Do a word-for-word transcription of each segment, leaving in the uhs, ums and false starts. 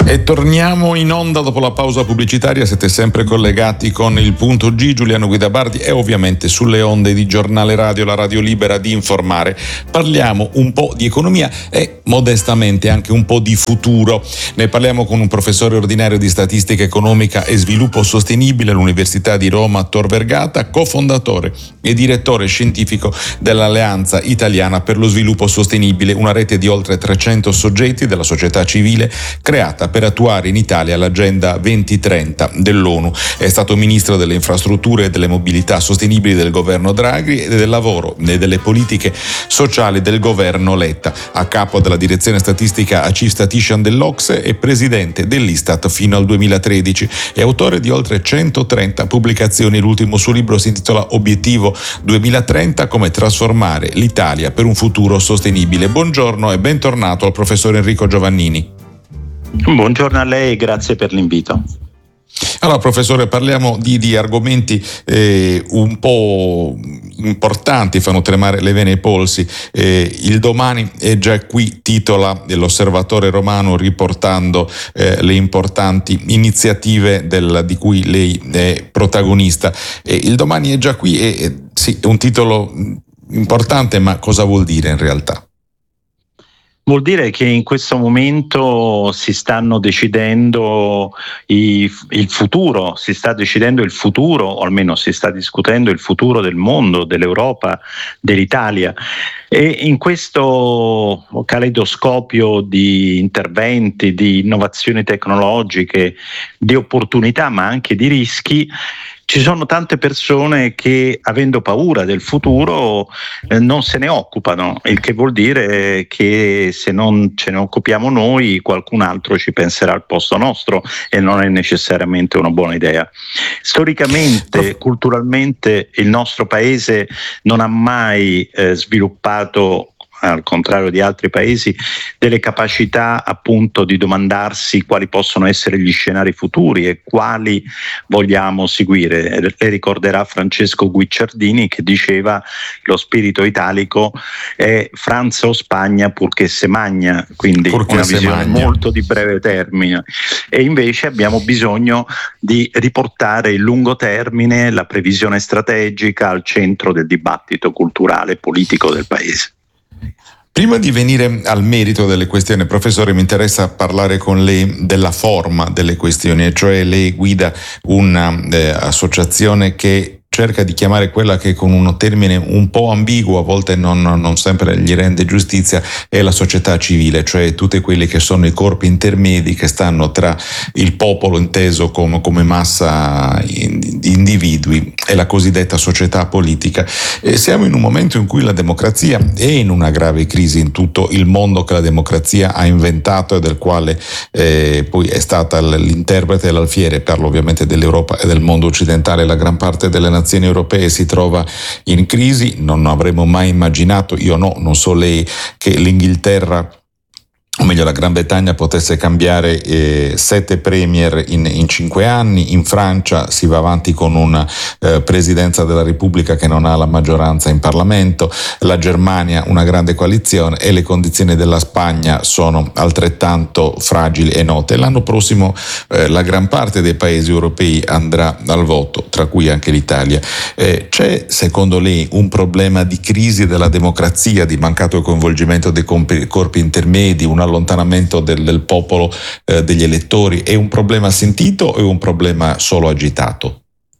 E torniamo in onda dopo la pausa pubblicitaria. Siete sempre collegati con il Punto G, Giuliano Guidabardi, e ovviamente sulle onde di Giornale Radio, la radio libera di informare. Parliamo un po' di economia e modestamente anche un po' di futuro. Ne parliamo con un professore ordinario di statistica economica e sviluppo sostenibile all'Università di Roma Tor Vergata, cofondatore e direttore scientifico dell'Alleanza Italiana per lo Sviluppo Sostenibile, una rete di oltre trecento soggetti della società civile creata per attuare in Italia l'Agenda duemilatrenta dell'ONU. È stato ministro delle infrastrutture e delle mobilità sostenibili del governo Draghi e del lavoro e delle politiche sociali del governo Letta, a capo della direzione statistica Achieve Statistician dell'Ocse e presidente dell'Istat fino al duemilatredici. È autore di oltre centotrenta pubblicazioni. L'ultimo suo libro si intitola Obiettivo duemilatrenta: come trasformare l'Italia per un futuro sostenibile. Buongiorno e bentornato al professor Enrico Giovannini. Buongiorno a lei, grazie per l'invito. Allora, professore, parliamo di, di argomenti eh, un po' importanti, fanno tremare le vene ai polsi. Eh, il domani è già qui, titola l'Osservatore Romano, riportando eh, le importanti iniziative del, di cui lei è protagonista. Eh, il domani è già qui, è, è, sì, è un titolo importante, ma cosa vuol dire in realtà? Vuol dire che in questo momento si stanno decidendo i, il futuro, si sta decidendo il futuro, o almeno si sta discutendo il futuro del mondo, dell'Europa, dell'Italia. E in questo caleidoscopio di interventi, di innovazioni tecnologiche, di opportunità ma anche di rischi, ci sono tante persone che, avendo paura del futuro, eh, non se ne occupano, il che vuol dire che se non ce ne occupiamo noi, qualcun altro ci penserà al posto nostro, e non è necessariamente una buona idea. Storicamente, culturalmente, il nostro paese non ha mai eh, sviluppato, al contrario di altri paesi, delle capacità appunto di domandarsi quali possono essere gli scenari futuri e quali vogliamo seguire. Lei ricorderà Francesco Guicciardini che diceva: lo spirito italico è Francia o Spagna purché se magna, quindi purché una visione magna, molto di breve termine. E invece abbiamo bisogno di riportare il lungo termine, la previsione strategica al centro del dibattito culturale e politico del paese. Prima di venire al merito delle questioni, professore, mi interessa parlare con lei della forma delle questioni, cioè lei guida un'associazione eh, che cerca di chiamare quella che, con un termine un po' ambiguo, a volte non, non sempre gli rende giustizia, è la società civile, cioè tutti quelli che sono i corpi intermedi che stanno tra il popolo inteso come, come massa di individui e la cosiddetta società politica. E siamo in un momento in cui la democrazia è in una grave crisi in tutto il mondo che la democrazia ha inventato e del quale eh, poi è stata l'interprete e l'alfiere. Parlo ovviamente dell'Europa e del mondo occidentale. La gran parte delle nazioni europee si trova in crisi. Non avremmo mai immaginato, io no, non so lei, che l'Inghilterra, o meglio la Gran Bretagna, potesse cambiare eh, sette premier in, in cinque anni. In Francia si va avanti con una eh, presidenza della Repubblica che non ha la maggioranza in Parlamento, la Germania una grande coalizione, e le condizioni della Spagna sono altrettanto fragili e note. L'anno prossimo eh, la gran parte dei paesi europei andrà al voto, tra cui anche l'Italia. Eh, c'è secondo lei un problema di crisi della democrazia, di mancato coinvolgimento dei compi, corpi intermedi, un allontanamento del, del popolo, eh, degli elettori? È un problema sentito o è un problema solo agitato?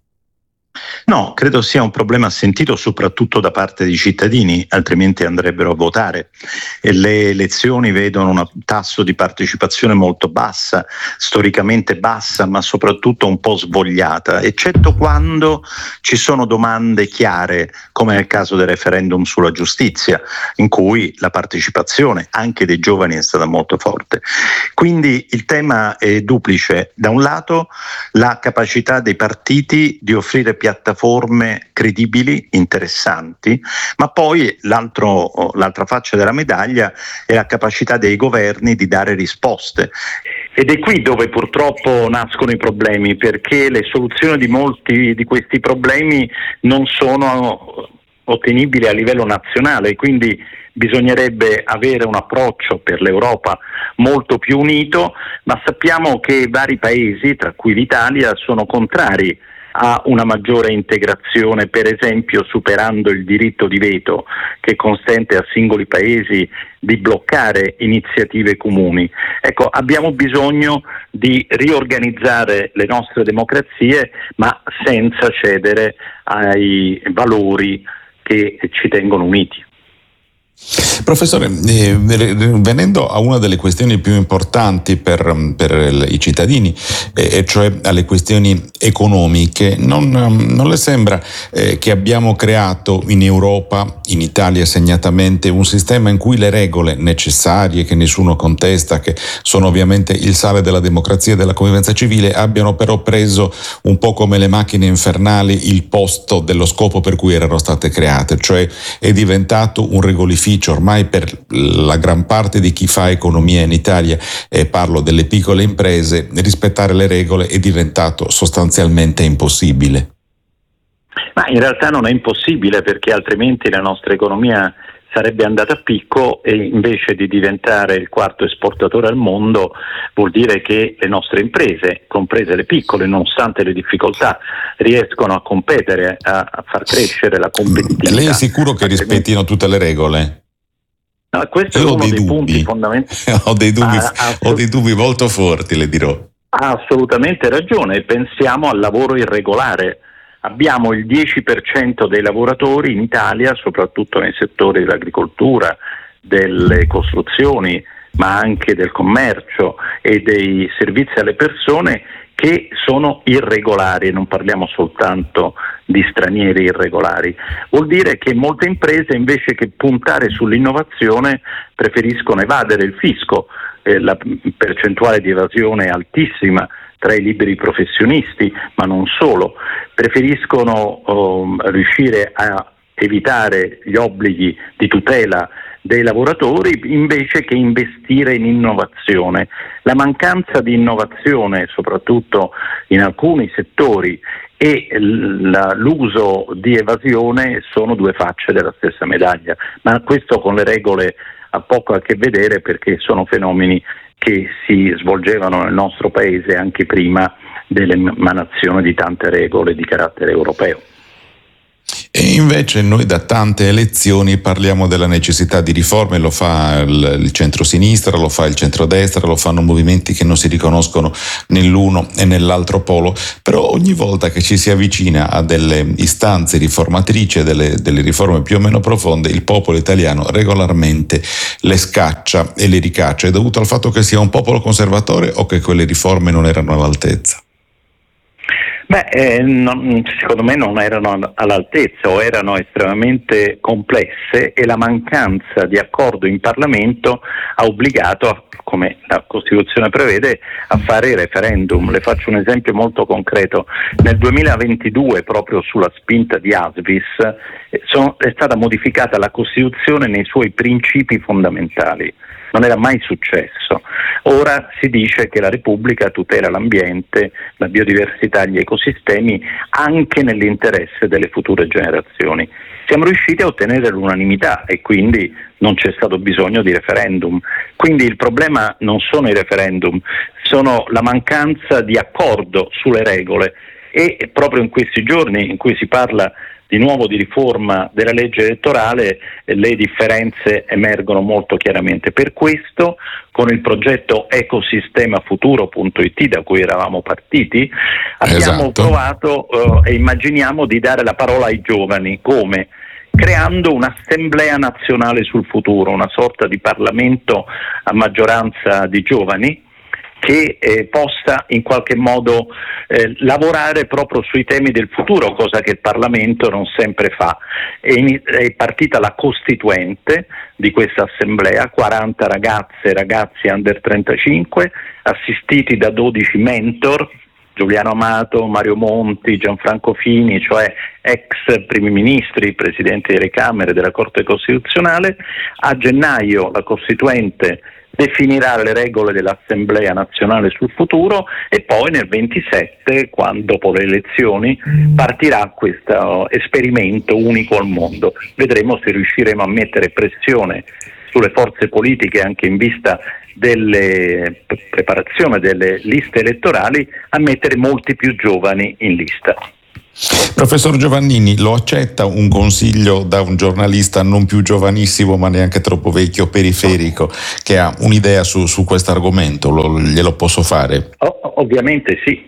No, credo sia un problema sentito soprattutto da parte dei cittadini, altrimenti andrebbero a votare. E le elezioni vedono un tasso di partecipazione molto bassa, storicamente bassa, ma soprattutto un po' svogliata, eccetto quando ci sono domande chiare, come nel caso del referendum sulla giustizia, in cui la partecipazione anche dei giovani è stata molto forte. Quindi il tema è duplice: da un lato la capacità dei partiti di offrire piattaforme credibili, interessanti, ma poi l'altro, l'altra faccia della medaglia è la capacità dei governi di dare risposte. Ed è qui dove purtroppo nascono i problemi, perché le soluzioni di molti di questi problemi non sono ottenibili a livello nazionale, quindi bisognerebbe avere un approccio per l'Europa molto più unito, ma sappiamo che vari paesi, tra cui l'Italia, sono contrari a una maggiore integrazione, per esempio superando il diritto di veto che consente a singoli paesi di bloccare iniziative comuni. Ecco, abbiamo bisogno di riorganizzare le nostre democrazie, ma senza cedere ai valori che ci tengono uniti. Professore, eh, venendo a una delle questioni più importanti per, per i cittadini, eh, e cioè alle questioni economiche, non, non le sembra eh, che abbiamo creato in Europa, in Italia segnatamente, un sistema in cui le regole necessarie, che nessuno contesta, che sono ovviamente il sale della democrazia e della convivenza civile, abbiano però preso un po' come le macchine infernali il posto dello scopo per cui erano state create, cioè è diventato un regolificio ormai per la gran parte di chi fa economia in Italia, e parlo delle piccole imprese, rispettare le regole è diventato sostanzialmente impossibile. Ma in realtà non è impossibile, perché altrimenti la nostra economia sarebbe andata a picco, e invece di diventare il quarto esportatore al mondo vuol dire che le nostre imprese, comprese le piccole, nonostante le difficoltà, riescono a competere, a, a far crescere la competitività. Lei è sicuro che rispettino tutte le regole? No, questo Io è uno dei, dei dubbi. punti fondamentali. ho, dei dubbi, ah, assolut- ho dei dubbi molto forti, le dirò. Ha assolutamente ragione. Pensiamo al lavoro irregolare. Abbiamo il dieci per cento dei lavoratori in Italia, soprattutto nei settori dell'agricoltura, delle costruzioni, ma anche del commercio e dei servizi alle persone, che sono irregolari, e non parliamo soltanto di stranieri irregolari. Vuol dire che molte imprese, invece che puntare sull'innovazione, preferiscono evadere il fisco. Eh, la percentuale di evasione è altissima tra i liberi professionisti, ma non solo. Preferiscono um, riuscire a evitare gli obblighi di tutela dei lavoratori invece che investire in innovazione. La mancanza di innovazione, soprattutto in alcuni settori, e l- l'uso di evasione sono due facce della stessa medaglia, ma questo con le regole ha poco a che vedere, perché sono fenomeni che si svolgevano nel nostro paese anche prima dell'emanazione di tante regole di carattere europeo. E invece noi da tante elezioni parliamo della necessità di riforme, lo fa il, il centro-sinistra, lo fa il centrodestra, lo fanno movimenti che non si riconoscono nell'uno e nell'altro polo, però ogni volta che ci si avvicina a delle istanze riformatrici, delle, delle riforme più o meno profonde, il popolo italiano regolarmente le scaccia e le ricaccia. È dovuto al fatto che sia un popolo conservatore o che quelle riforme non erano all'altezza? Beh, eh, non, secondo me non erano all'altezza, o erano estremamente complesse, e la mancanza di accordo in Parlamento ha obbligato, come la Costituzione prevede, a fare referendum. Le faccio un esempio molto concreto. Nel duemilaventidue, proprio sulla spinta di Asvis, eh, sono, è stata modificata la Costituzione nei suoi principi fondamentali. Non era mai successo. Ora si dice che la Repubblica tutela l'ambiente, la biodiversità e gli ecosistemi anche nell'interesse delle future generazioni. Siamo riusciti a ottenere l'unanimità e quindi non c'è stato bisogno di referendum. Quindi il problema non sono i referendum, sono la mancanza di accordo sulle regole, e proprio in questi giorni in cui si parla di nuovo di riforma della legge elettorale, le differenze emergono molto chiaramente. Per questo, con il progetto ecosistemafuturo punto it, da cui eravamo partiti, abbiamo esatto. provato uh, e immaginiamo di dare la parola ai giovani. Come? Creando un'assemblea nazionale sul futuro, una sorta di Parlamento a maggioranza di giovani, che eh, possa in qualche modo eh, lavorare proprio sui temi del futuro, cosa che il Parlamento non sempre fa. È, in, è partita la costituente di questa assemblea, quaranta ragazze e ragazzi under trentacinque, assistiti da dodici mentor, Giuliano Amato, Mario Monti, Gianfranco Fini, cioè ex primi ministri, presidenti delle Camere, della Corte Costituzionale. A gennaio la Costituente definirà le regole dell'Assemblea nazionale sul futuro e poi nel ventisette, quando dopo le elezioni, partirà questo esperimento unico al mondo. Vedremo se riusciremo a mettere pressione sulle forze politiche anche in vista delle preparazione delle liste elettorali a mettere molti più giovani in lista. Professor Giovannini, lo accetta un consiglio da un giornalista non più giovanissimo ma neanche troppo vecchio, periferico, che ha un'idea su, su questo argomento? Lo, glielo posso fare? Oh, ovviamente sì.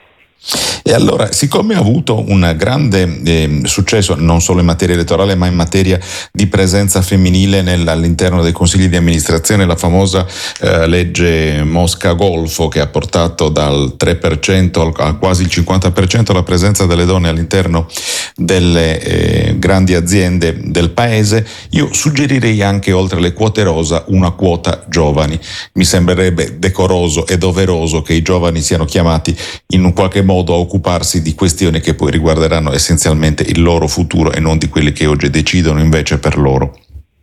E allora, siccome ha avuto un grande eh, successo non solo in materia elettorale ma in materia di presenza femminile nel, all'interno dei consigli di amministrazione, la famosa eh, legge Mosca-Golfo, che ha portato dal tre per cento al, a quasi il cinquanta per cento la presenza delle donne all'interno delle eh, grandi aziende del paese, io suggerirei anche, oltre alle quote rosa, una quota giovani. Mi sembrerebbe decoroso e doveroso che i giovani siano chiamati in un qualche modo a occuparsi di questioni che poi riguarderanno essenzialmente il loro futuro e non di quelli che oggi decidono invece per loro.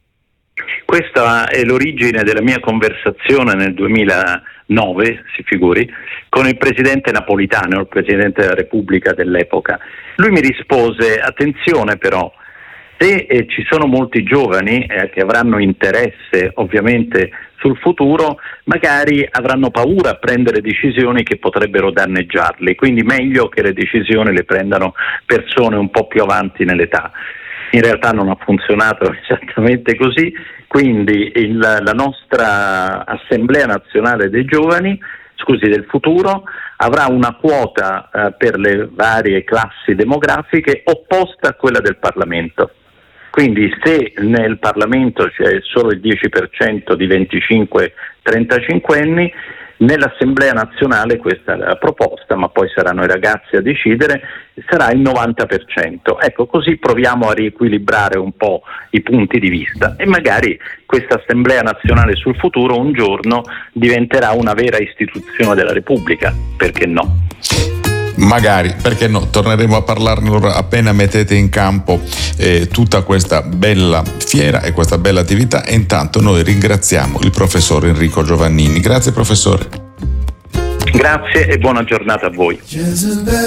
Questa è l'origine della mia conversazione nel duemilanove, si figuri, con il presidente Napolitano, il presidente della Repubblica dell'epoca. Lui mi rispose: attenzione però, se eh, ci sono molti giovani eh, che avranno interesse ovviamente sul futuro, magari avranno paura a prendere decisioni che potrebbero danneggiarli, quindi meglio che le decisioni le prendano persone un po' più avanti nell'età. In realtà non ha funzionato esattamente così, quindi il, la nostra Assemblea Nazionale dei Giovani, scusi, del futuro, avrà una quota eh, per le varie classi demografiche opposta a quella del Parlamento. Quindi se nel Parlamento c'è solo il dieci per cento di venticinque trentacinque anni, nell'Assemblea Nazionale questa è la proposta, ma poi saranno i ragazzi a decidere, sarà il novanta per cento. Ecco, così proviamo a riequilibrare un po' i punti di vista e magari questa Assemblea Nazionale sul futuro un giorno diventerà una vera istituzione della Repubblica, perché no? Magari, perché no? Torneremo a parlarne allora appena mettete in campo eh, tutta questa bella fiera e questa bella attività, e intanto noi ringraziamo il professor Enrico Giovannini. Grazie professore. Grazie e buona giornata a voi.